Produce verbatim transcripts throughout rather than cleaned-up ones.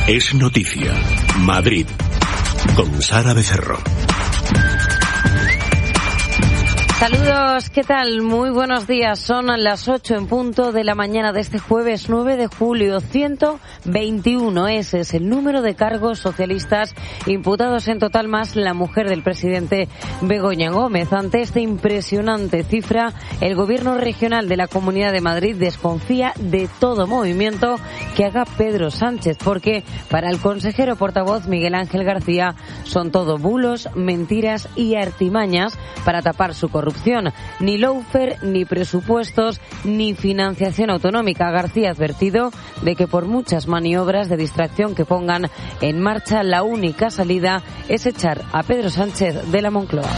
Es noticia. Madrid. Con Sara Becerro. Saludos, ¿qué tal? Muy buenos días. Son las ocho en punto de la mañana de este jueves nueve de julio. ciento veintiuno, ese es el número de cargos socialistas imputados en total, más la mujer del presidente Begoña Gómez. Ante esta impresionante cifra, el gobierno regional de la Comunidad de Madrid desconfía de todo movimiento que haga Pedro Sánchez, porque para el consejero portavoz Miguel Ángel García son todo bulos, mentiras y artimañas para tapar su corrupción. Ni lawfare, ni presupuestos, ni financiación autonómica. García ha advertido de que por muchas maniobras de distracción que pongan en marcha, la única salida es echar a Pedro Sánchez de la Moncloa.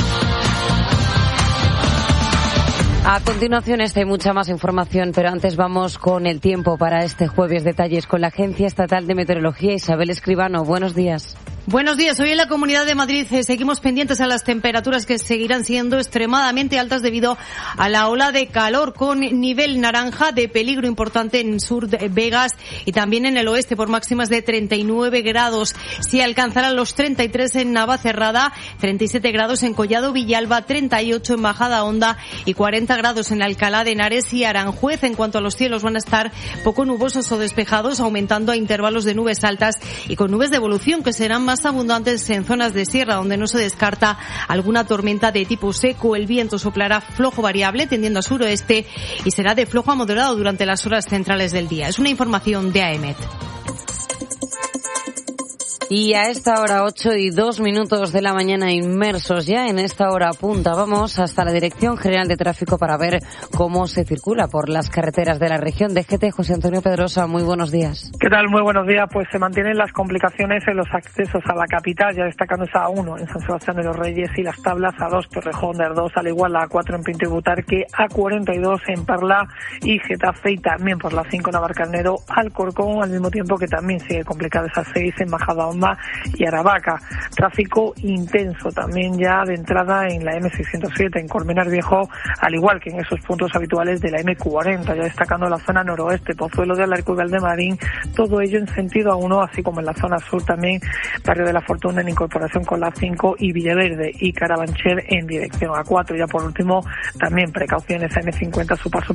A continuación, esta y mucha más información, pero antes vamos con el tiempo para este jueves. Detalles con la Agencia Estatal de Meteorología. Isabel Escribano, buenos días. Buenos días. Hoy en la Comunidad de Madrid eh, seguimos pendientes a las temperaturas que seguirán siendo extremadamente altas debido a la ola de calor, con nivel naranja de peligro importante en sur de Vegas y también en el oeste por máximas de treinta y nueve grados. Se alcanzarán los treinta y tres en Navacerrada, treinta y siete grados en Collado Villalba, treinta y ocho en Majadahonda y cuarenta grados en Alcalá de Henares y Aranjuez. En cuanto a los cielos, van a estar poco nubosos o despejados, aumentando a intervalos de nubes altas y con nubes de evolución que serán más abundantes en zonas de sierra, donde no se descarta alguna tormenta de tipo seco. El viento soplará flojo variable, tendiendo a suroeste, y será de flojo a moderado durante las horas centrales del día. Es una información de A E M E T. Y a esta hora, ocho y dos minutos de la mañana, inmersos ya en esta hora punta, vamos hasta la Dirección General de Tráfico para ver cómo se circula por las carreteras de la región. D G T, José Antonio Pedrosa, muy buenos días. ¿Qué tal? Muy buenos días. Pues se mantienen las complicaciones en los accesos a la capital, ya destacando esa A uno en San Sebastián de los Reyes y las tablas A dos, Torrejón de Ardoz, al igual la A cuatro en Pinto y Butarque, A cuarenta y dos en Parla y Getafe, y también por la cinco en Navarcarnero, Alcorcón, al mismo tiempo que también sigue complicada esa seis en Majadahonda y Aravaca. Tráfico intenso también ya de entrada en la eme seiscientos siete en Colmenar Viejo, al igual que en esos puntos habituales de la eme cuarenta, ya destacando la zona noroeste, Pozuelo de Alarco y Valdemarín, todo ello en sentido A uno, así como en la zona sur también, Barrio de la Fortuna en incorporación con la cinco y Villaverde y Carabanchel en dirección A cuatro. Ya por último, también precauciones a eme cincuenta, su paso